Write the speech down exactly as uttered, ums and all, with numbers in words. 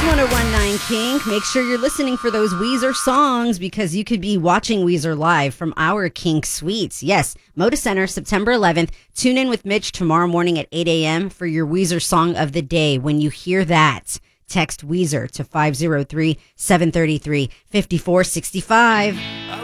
one oh one point nine Kink. Make sure you're listening for those Weezer songs because you could be watching Weezer live from our Kink Suites. Yes, Moda Center, September eleventh. Tune in with Mitch tomorrow morning at eight a.m. for your Weezer song of the day. When you hear that, text Weezer to five oh three, seven three three, five four six five.